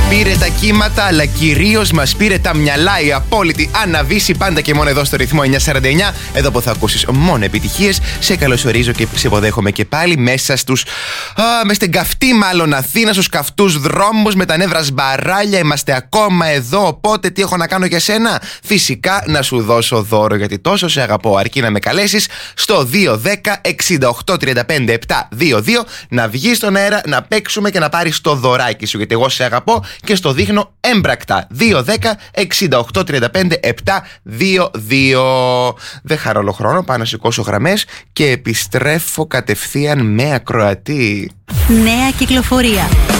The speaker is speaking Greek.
Πήρε τα κύματα, αλλά κυρίως μας πήρε τα μυαλά. Η απόλυτη Άννα Βύση, πάντα και μόνο εδώ στο ρυθμό 949. Εδώ που θα ακούσεις μόνο επιτυχίες. Σε καλωσορίζω και σε υποδέχομαι και πάλι μέσα μες στην καυτή μάλλον Αθήνα, στους καυτούς δρόμους με τα νεύρα σμπαράλια. Είμαστε ακόμα εδώ. Οπότε τι έχω να κάνω για σένα? Φυσικά να σου δώσω δώρο, γιατί τόσο σε αγαπώ. Αρκεί να με καλέσεις στο 210-68-35-722 να βγεις στον αέρα, να παίξουμε και να πάρεις το δωράκι σου. Γιατί εγώ σε αγαπώ και στο δείχνω έμπρακτα. 210-68-35-722. Δεν χαρώ όλο χρόνο, πάω να σηκώσω γραμμές και επιστρέφω κατευθείαν με ακροατή. Νέα κυκλοφορία.